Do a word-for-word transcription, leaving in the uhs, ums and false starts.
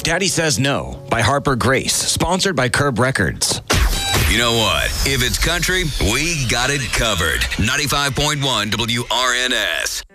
Daddy Says No by Harper Grace, sponsored by Curb Records. You know what? If it's country, we got it covered. ninety-five point one W R N S.